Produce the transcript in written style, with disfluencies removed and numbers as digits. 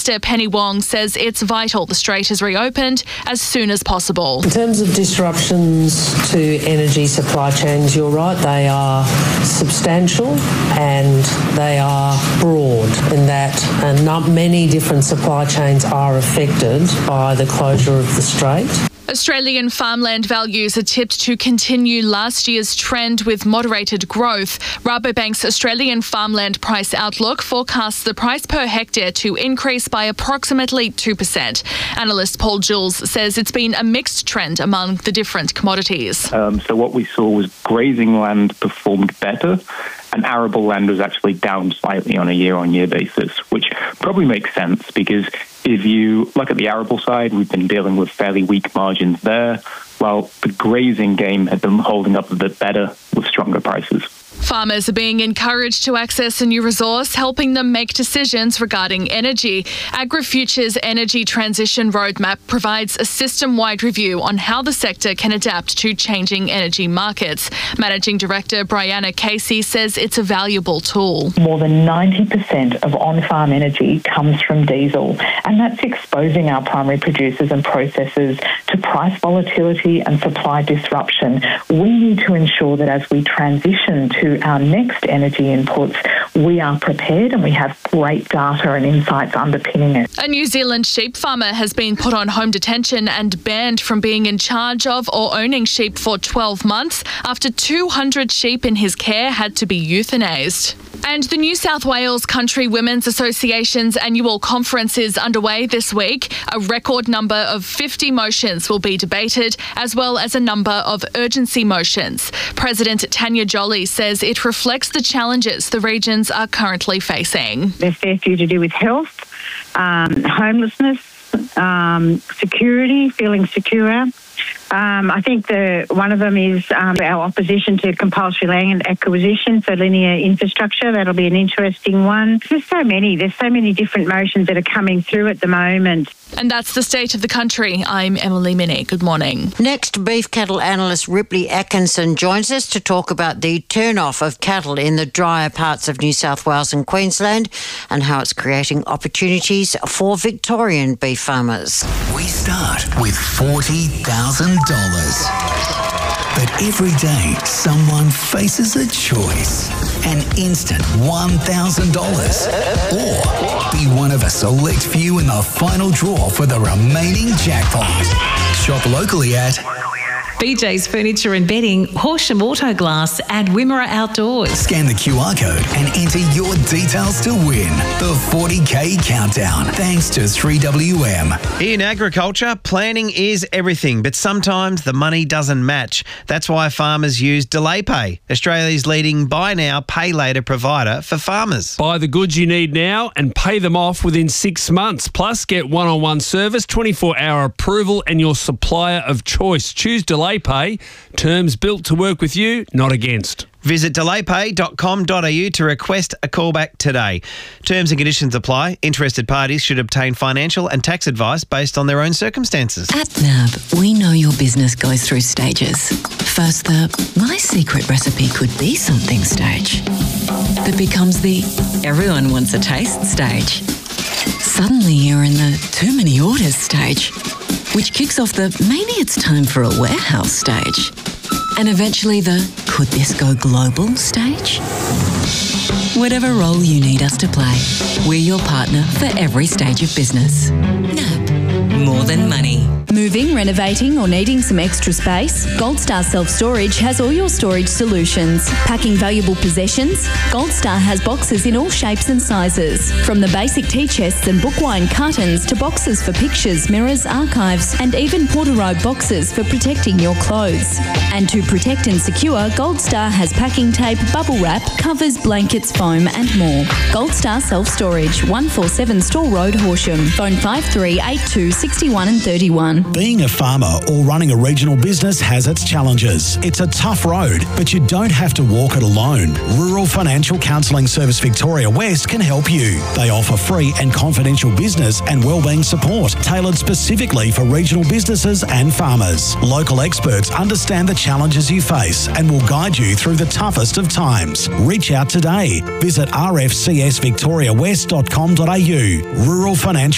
Minister Penny Wong says it's vital the strait is reopened as soon as possible. In terms of disruptions to energy supply chains, you're right, they are substantial and they are broad in that many different supply chains are affected by the closure of the strait. Australian farmland values are tipped to continue last year's trend with moderated growth. Rabobank's Australian farmland price outlook forecasts the price per hectare to increase by approximately 2%. Analyst Paul Jules says it's been a mixed trend among the different commodities. So what we saw was grazing land performed better, and arable land was actually down slightly on a year-on-year basis, which probably makes sense because if you look at the arable side, we've been dealing with fairly weak margins there, while the grazing game had been holding up a bit better with stronger prices. Farmers are being encouraged to access a new resource, helping them make decisions regarding energy. AgriFuture's Energy Transition Roadmap provides a system-wide review on how the sector can adapt to changing energy markets. Managing Director Brianna Casey says it's a valuable tool. More than 90% of on-farm energy comes from diesel, and that's exposing our primary producers and processors to price volatility and supply disruption. We need to ensure that as we transition to our next energy inputs, we are prepared and we have great data and insights underpinning it. A New Zealand sheep farmer has been put on home detention and banned from being in charge of or owning sheep for 12 months after 200 sheep in his care had to be euthanased. And the New South Wales Country Women's Association's annual conference is underway this week. A record number of 50 motions will be debated, as well as a number of urgency motions. President Tanya Jolly says it reflects the challenges the regions are currently facing. There's fair few to do with health, homelessness, security, feeling secure. I think one of them is our opposition to compulsory land acquisition for linear infrastructure. That'll be an interesting one. There's so many different motions that are coming through at the moment. And that's the state of the country. I'm Emily Minnie. Good morning. Next, beef cattle analyst Ripley Atkinson joins us to talk about the turn-off of cattle in the drier parts of New South Wales and Queensland and how it's creating opportunities for Victorian beef farmers. We start with $40,000. But every day, someone faces a choice. An instant $1,000. Or be one of a select few in the final draw for the remaining jackpot. Shop locally at BJ's Furniture and Bedding, Horsham Auto Glass and Wimmera Outdoors. Scan the QR code and enter your details to win the 40K Countdown. Thanks to 3WM. In agriculture, planning is everything, but sometimes the money doesn't match. That's why farmers use Delay Pay, Australia's leading buy now, pay later provider for farmers. Buy the goods you need now and pay them off within 6 months. Plus, get one-on-one service, 24-hour approval and your supplier of choice. Choose Delay Pay. Terms built to work with you, not against. Visit delaypay.com.au to request a callback today. Terms and conditions apply. Interested parties should obtain financial and tax advice based on their own circumstances. At NAB, we know your business goes through stages. First, the my secret recipe could be something stage that becomes the everyone wants a taste stage. Suddenly you're in the too many orders stage, which kicks off the maybe it's time for a warehouse stage. And eventually the could this go global stage? Whatever role you need us to play, we're your partner for every stage of business. NAB, more than money. Moving, renovating or needing some extra space? Goldstar Self-Storage has all your storage solutions. Packing valuable possessions? Goldstar has boxes in all shapes and sizes. From the basic tea chests and bookwine cartons to boxes for pictures, mirrors, archives and even porta-robe boxes for protecting your clothes. And to protect and secure, Goldstar has packing tape, bubble wrap, covers, blankets, foam and more. Goldstar Self-Storage, 147 Store Road, Horsham. Phone 5382 61 and 31. Being a farmer or running a regional business has its challenges. It's a tough road, but you don't have to walk it alone. Rural Financial Counselling Service Victoria West can help you. They offer free and confidential business and wellbeing support tailored specifically for regional businesses and farmers. Local experts understand the challenges you face and will guide you through the toughest of times. Reach out today. Visit rfcsvictoriawest.com.au. Rural Financial